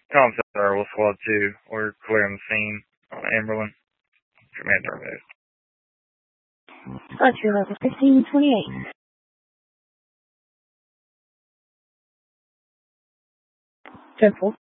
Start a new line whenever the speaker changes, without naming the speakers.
Tom Center, Wolf Squad 2. We're clearing the scene on Amberlin. Commander removed.
Roger, level 1528. Temple.